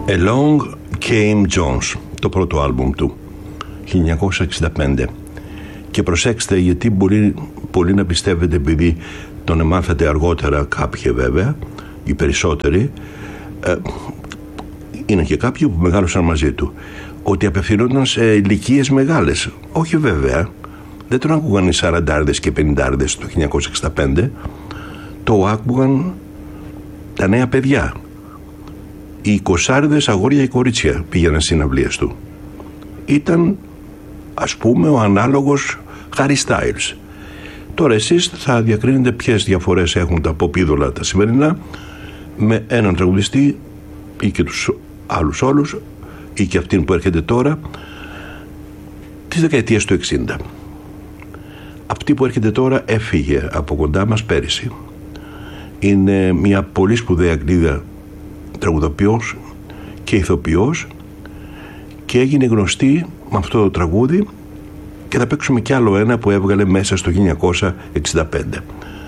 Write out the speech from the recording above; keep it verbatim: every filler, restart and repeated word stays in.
Along Came Jones, το πρώτο άλμπουμ του, χίλια εννιακόσια εξήντα πέντε. Και προσέξτε, γιατί μπορεί πολύ να πιστεύετε, επειδή τον εμάθατε αργότερα κάποιοι βέβαια, οι περισσότεροι, ε, είναι και κάποιοι που μεγάλωσαν μαζί του, ότι απευθυνόταν σε ηλικίες μεγάλες. Όχι βέβαια, δεν τον άκουγαν οι σαραντάρδες και πενηντάρδες το χίλια εννιακόσια εξήντα πέντε, το άκουγαν τα νέα παιδιά. Οι εικοσάριδες αγόρια και κορίτσια πήγαιναν στις συναυλίες του. Ήταν, ας πούμε, ο ανάλογος Harry Styles. Τώρα εσείς θα διακρίνετε ποιες διαφορές έχουν τα pop είδωλα τα σημερινά με έναν τραγουδιστή ή και τους άλλους όλους ή και αυτήν που έρχεται τώρα της δεκαετίας του εξήντα. Αυτή που έρχεται τώρα έφυγε από κοντά μας πέρυσι. Είναι μια πολύ σπουδαία Αγγλίδα τραγουδοποιός και ηθοποιός και έγινε γνωστή με αυτό το τραγούδι, και θα παίξουμε κι άλλο ένα που έβγαλε μέσα στο χίλια εννιακόσια εξήντα πέντε.